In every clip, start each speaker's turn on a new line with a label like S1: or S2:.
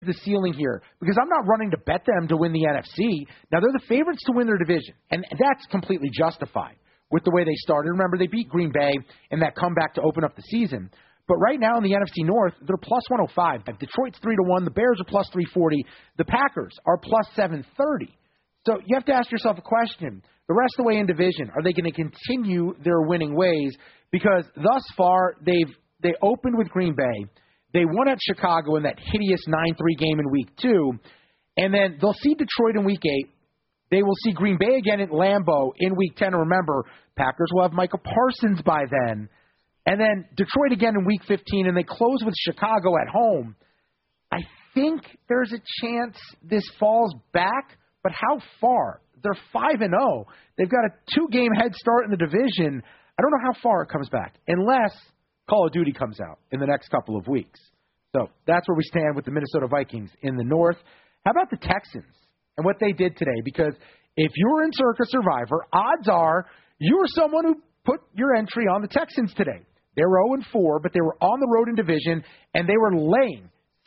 S1: the ceiling here because I'm not running to bet them to win the NFC. Now, they're the favorites to win their division, and that's completely justified with the way they started. Remember, they beat Green Bay in that comeback to open up the season. But right now in the NFC North, they're plus 105. Detroit's 3-1. The Bears are plus 340. The Packers are plus 730. So you have to ask yourself a question. The rest of the way in division, are they going to continue their winning ways? Because thus far, they opened with Green Bay. They won at Chicago in that hideous 9-3 game in Week 2. And then they'll see Detroit in Week 8. They will see Green Bay again at Lambeau in Week 10. And remember, Packers will have Micah Parsons by then. And then Detroit again in Week 15. And they close with Chicago at home. I think there's a chance this falls back. But how far? They're 5-0. They've got a 2-game head start in the division. I don't know how far it comes back, unless Call of Duty comes out in the next couple of weeks. So that's where we stand with the Minnesota Vikings in the North. How about the Texans and what they did today? Because if you were in Circa Survivor, odds are you were someone who put your entry on the Texans today. They were 0-4, but they were on the road in division, and they were laying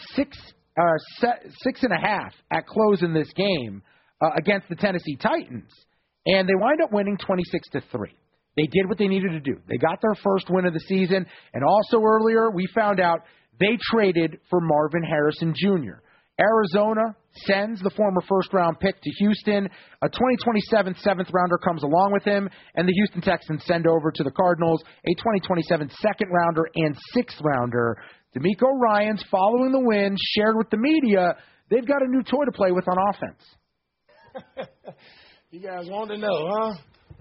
S1: 6.5 at close in this game against the Tennessee Titans. And they wind up winning 26-3. They did what they needed to do. They got their first win of the season. And also earlier, we found out they traded for Marvin Harrison Jr. Arizona sends the former first-round pick to Houston. A 2027 seventh-rounder comes along with him. And the Houston Texans send over to the Cardinals a 2027 second-rounder and sixth-rounder. DeMeco Ryans, following the win, shared with the media, they've got a new toy to play with on offense.
S2: You guys want to know, huh?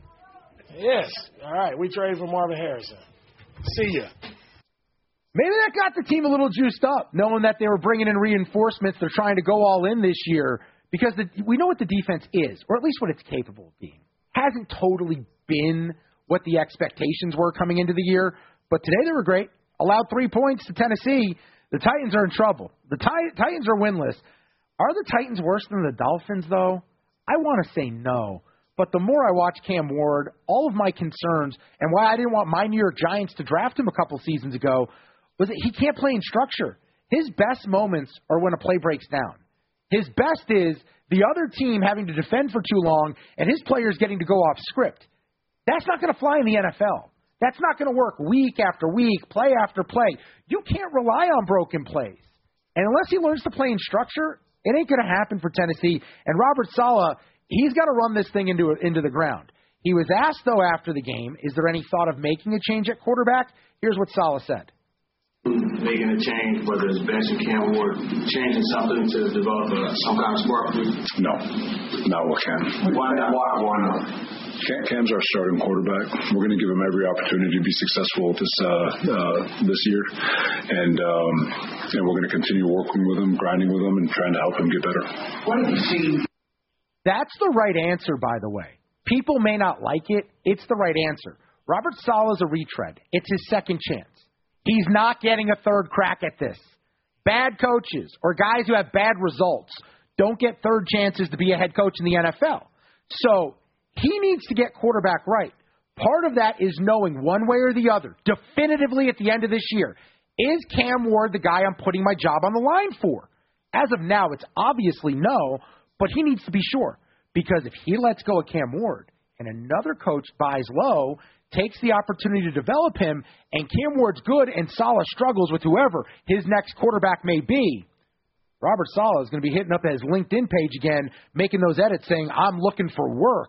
S2: Yes. All right, we traded for Marvin Harrison. See ya.
S1: Maybe that got the team a little juiced up, knowing that they were bringing in reinforcements. They're trying to go all in this year because we know what the defense is, or at least what it's capable of being. Hasn't totally been what the expectations were coming into the year, but today they were great. Allowed 3 points to Tennessee. The Titans are in trouble. The Titans are winless. Are the Titans worse than the Dolphins, though? I want to say no. But the more I watch Cam Ward, all of my concerns, and why I didn't want my New York Giants to draft him a couple seasons ago, was that he can't play in structure. His best moments are when a play breaks down. His best is the other team having to defend for too long and his players getting to go off script. That's not going to fly in the NFL. That's not going to work week after week, play after play. You can't rely on broken plays. And unless he learns to play in structure, it ain't going to happen for Tennessee. And Robert Saleh, he's got to run this thing into the ground. He was asked, though, after the game, is there any thought of making a change at quarterback? Here's what Saleh said.
S3: Making a change, whether it's benching Cam Ward, changing something to develop some kind of spark?
S4: No, not with Cam.
S3: Why not?
S4: Cam's our starting quarterback. We're going to give him every opportunity to be successful this year, and we're going to continue working with him, grinding with him, and trying to help him get better.
S3: What have you seen?
S1: That's the right answer, by the way. People may not like it. It's the right answer. Robert Saleh is a retread. It's his second chance. He's not getting a third crack at this. Bad coaches or guys who have bad results don't get third chances to be a head coach in the NFL. So he needs to get quarterback right. Part of that is knowing one way or the other, definitively at the end of this year, is Cam Ward the guy I'm putting my job on the line for? As of now, it's obviously no, but he needs to be sure. Because if he lets go of Cam Ward and another coach buys low, takes the opportunity to develop him, and Cam Ward's good and Saleh struggles with whoever his next quarterback may be, Robert Saleh is going to be hitting up his LinkedIn page again, making those edits saying, I'm looking for work.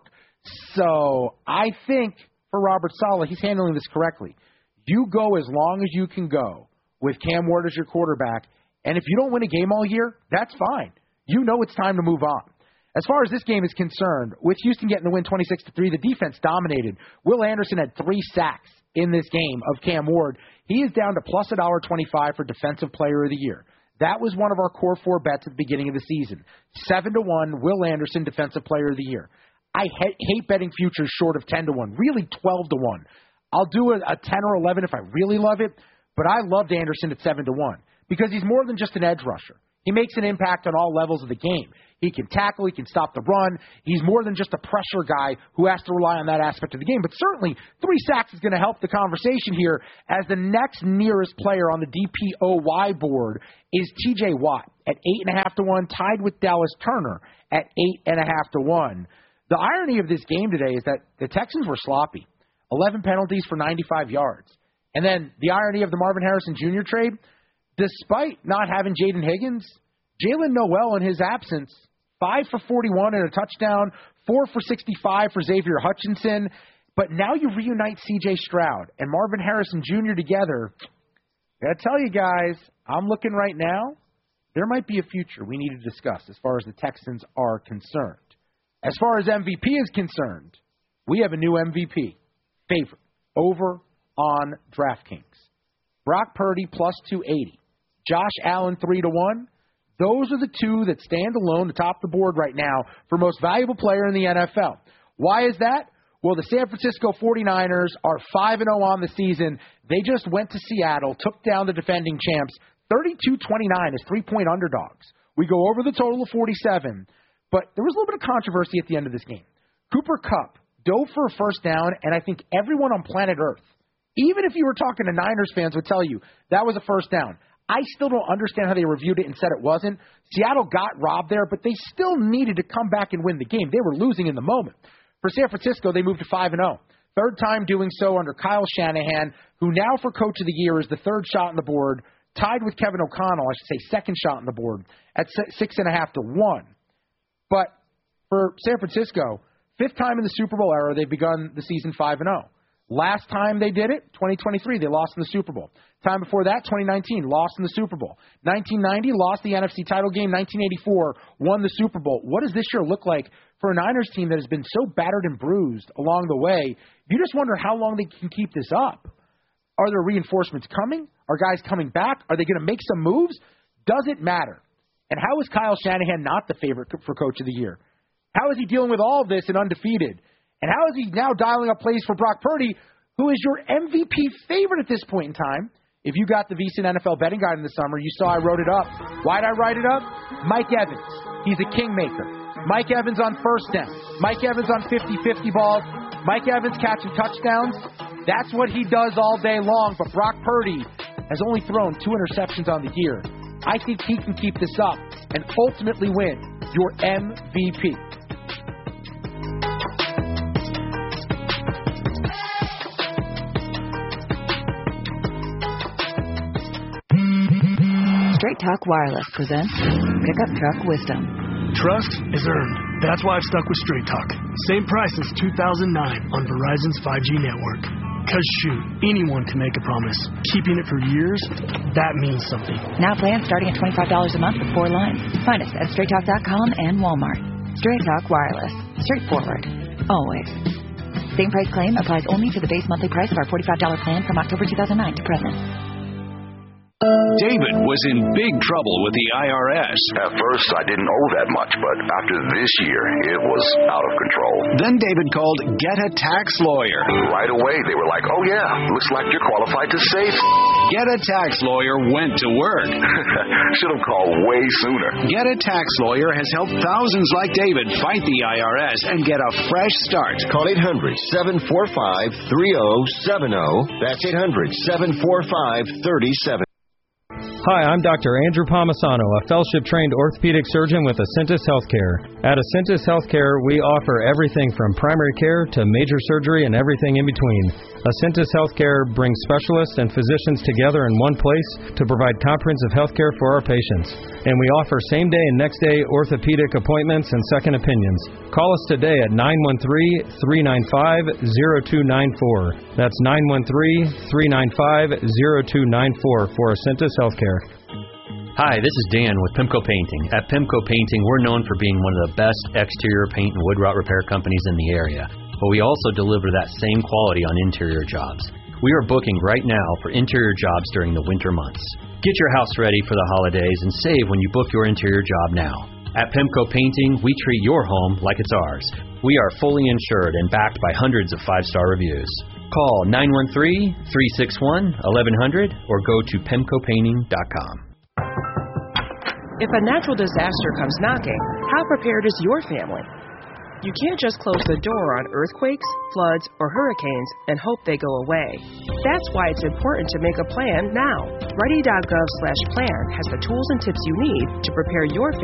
S1: So I think for Robert Saleh, he's handling this correctly. You go as long as you can go with Cam Ward as your quarterback, and if you don't win a game all year, that's fine. You know it's time to move on. As far as this game is concerned, with Houston getting the win 26-3, the defense dominated. Will Anderson had 3 sacks in this game of Cam Ward. He is down to plus $1.25 for Defensive Player of the Year. That was one of our core 4 bets at the beginning of the season. 7-1, Will Anderson, Defensive Player of the Year. I hate betting futures short of 10-1, really 12-1. I'll do a 10 or 11 if I really love it, but I loved Anderson at 7-1 because he's more than just an edge rusher. He makes an impact on all levels of the game. He can tackle. He can stop the run. He's more than just a pressure guy who has to rely on that aspect of the game. But certainly, 3 sacks is going to help the conversation here, as the next nearest player on the DPOY board is T.J. Watt at 8.5 to 1, tied with Dallas Turner at 8.5 to 1. The irony of this game today is that the Texans were sloppy. 11 penalties for 95 yards. And then the irony of the Marvin Harrison Jr. trade, despite not having Jaden Higgins, Jalen Noel in his absence, 5 for 41 and a touchdown, 4 for 65 for Xavier Hutchinson. But now you reunite C.J. Stroud and Marvin Harrison Jr. together. I got to tell you guys, I'm looking right now, there might be a future we need to discuss as far as the Texans are concerned. As far as MVP is concerned, we have a new MVP favorite over on DraftKings. Brock Purdy plus 280. Josh Allen 3 to 1. Those are the two that stand alone atop the board right now for most valuable player in the NFL. Why is that? Well, the San Francisco 49ers are 5-0 on the season. They just went to Seattle, took down the defending champs, 32-29 as 3-point underdogs. We go over the total of 47, but there was a little bit of controversy at the end of this game. Cooper Kupp dove for a first down, and I think everyone on planet Earth, even if you were talking to Niners fans, would tell you that was a first down. I still don't understand how they reviewed it and said it wasn't. Seattle got robbed there, but they still needed to come back and win the game. They were losing in the moment. For San Francisco, they moved to 5-0. Third time doing so under Kyle Shanahan, who now for Coach of the Year is the third shot on the board, tied with Kevin O'Connell, I should say second shot on the board, at 6.5 to 1. But for San Francisco, 5th time in the Super Bowl era, they've begun the season 5-0. Last time they did it, 2023, they lost in the Super Bowl. Time before that, 2019, lost in the Super Bowl. 1990, lost the NFC title game. 1984, won the Super Bowl. What does this year look like for a Niners team that has been so battered and bruised along the way? You just wonder how long they can keep this up. Are there reinforcements coming? Are guys coming back? Are they going to make some moves? Does it matter? And how is Kyle Shanahan not the favorite for Coach of the Year? How is he dealing with all of this and undefeated? And how is he now dialing up plays for Brock Purdy, who is your MVP favorite at this point in time? If you got the VSiN NFL betting guide in the summer, you saw I wrote it up. Why'd I write it up? Mike Evans. He's a kingmaker. Mike Evans on first down. Mike Evans on 50-50 balls. Mike Evans catching touchdowns. That's what he does all day long. But Brock Purdy has only thrown 2 interceptions on the year. I think he can keep this up and ultimately win your MVP.
S5: Straight Talk Wireless presents Pickup Truck Wisdom.
S6: Trust is earned. That's why I've stuck with Straight Talk. Same price since 2009 on Verizon's 5G network. Because shoot, anyone can make a promise. Keeping it for years, that means something.
S5: Now plans starting at $25 a month with 4 lines. Find us at StraightTalk.com and Walmart. Straight Talk Wireless. Straightforward. Always. Same price claim applies only to the base monthly price of our $45 plan from October 2009 to present.
S7: David was in big trouble with the IRS.
S8: At first, I didn't owe that much, but after this year, it was out of control.
S7: Then David called Get a Tax Lawyer.
S8: Right away, they were like, oh yeah, looks like you're qualified to save.
S7: Get a Tax Lawyer went to work.
S8: Should have called way sooner.
S7: Get a Tax Lawyer has helped thousands like David fight the IRS and get a fresh start.
S9: Call 800-745-3070. That's 800-745-3070.
S10: Hi, I'm Dr. Andrew Palmisano, a fellowship-trained orthopedic surgeon with Acentus Healthcare. At Acentus Healthcare, we offer everything from primary care to major surgery and everything in between. Acentus Healthcare brings specialists and physicians together in one place to provide comprehensive health care for our patients. And we offer same-day and next-day orthopedic appointments and second opinions. Call us today at 913-395-0294. That's 913-395-0294 for Acentus Healthcare.
S11: Hi, this is Dan with Pimco Painting. At Pimco Painting, we're known for being one of the best exterior paint and wood rot repair companies in the area. But we also deliver that same quality on interior jobs. We are booking right now for interior jobs during the winter months. Get your house ready for the holidays and save when you book your interior job now. At Pimco Painting, we treat your home like it's ours. We are fully insured and backed by hundreds of 5-star reviews. Call 913-361-1100 or go to PimcoPainting.com.
S12: If a natural disaster comes knocking, how prepared is your family? You can't just close the door on earthquakes, floods, or hurricanes and hope they go away. That's why it's important to make a plan now. Ready.gov/plan has the tools and tips you need to prepare your family